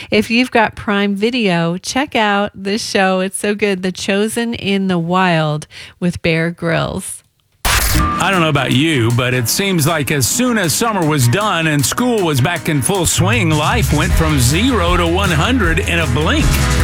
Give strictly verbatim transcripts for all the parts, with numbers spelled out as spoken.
If you've got Prime Video, check out this show. It's so good. The Chosen in the Wild with Bear Grylls. I don't know about you, but it seems like as soon as summer was done and school was back in full swing, life went from zero to one hundred in a blink.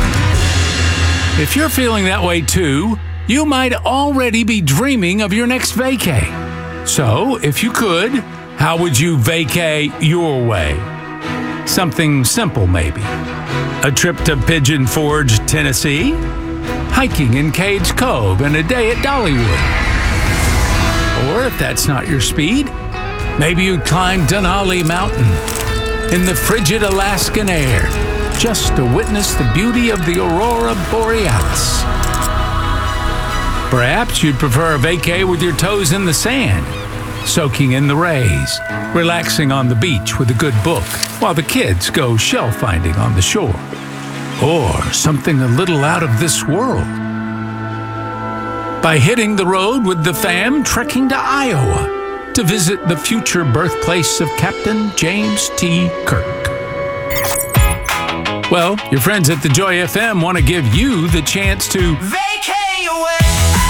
If you're feeling that way too, you might already be dreaming of your next vacay. So, if you could, how would you vacay your way? Something simple, maybe. A trip to Pigeon Forge, Tennessee? Hiking in Cades Cove and a day at Dollywood? Or if that's not your speed, maybe you'd climb Denali Mountain in the frigid Alaskan air just to witness the beauty of the Aurora Borealis. Perhaps you'd prefer a vacay with your toes in the sand, soaking in the rays, relaxing on the beach with a good book while the kids go shell finding on the shore. Or something a little out of this world, by hitting the road with the fam, trekking to Iowa to visit the future birthplace of Captain James T. Kirk. Well, your friends at the Joy F M want to give you the chance to vacay away.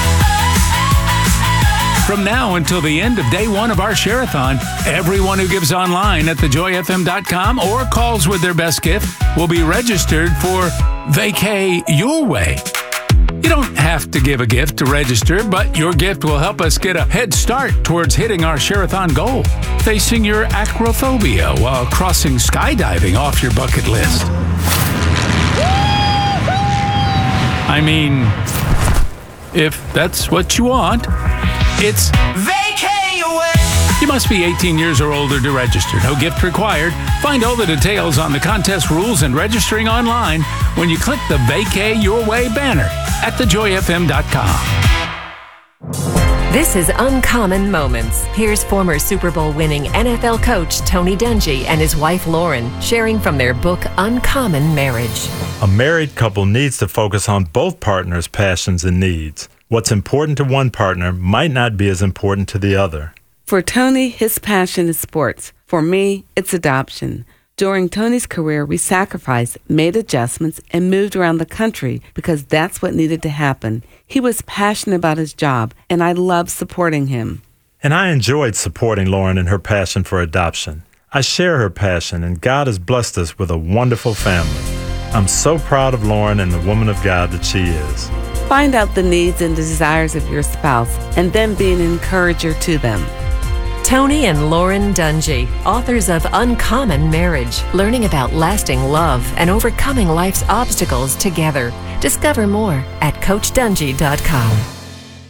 From now until the end of day one of our Share-a-thon, everyone who gives online at the joy f m dot com or calls with their best gift will be registered for Vacay Your Way. You don't have to give a gift to register, but your gift will help us get a head start towards hitting our Share-a-thon goal, facing your acrophobia while crossing skydiving off your bucket list. I mean, if that's what you want, it's Vacay Away. You must be eighteen years or older to register. No gift required. Find all the details on the contest rules and registering online when you click the Vacay Your Way banner at the joy f m dot com. This is Uncommon Moments. Here's former Super Bowl winning N F L coach Tony Dungy and his wife Lauren sharing from their book Uncommon Marriage. A married couple needs to focus on both partners' passions and needs. What's important to one partner might not be as important to the other. For Tony, his passion is sports. For me, it's adoption. During Tony's career, we sacrificed, made adjustments, and moved around the country because that's what needed to happen. He was passionate about his job, and I loved supporting him. And I enjoyed supporting Lauren in her passion for adoption. I share her passion, and God has blessed us with a wonderful family. I'm so proud of Lauren and the woman of God that she is. Find out the needs and desires of your spouse, and then be an encourager to them. Tony and Lauren Dungy, authors of Uncommon Marriage, learning about lasting love and overcoming life's obstacles together. Discover more at coach dungy dot com.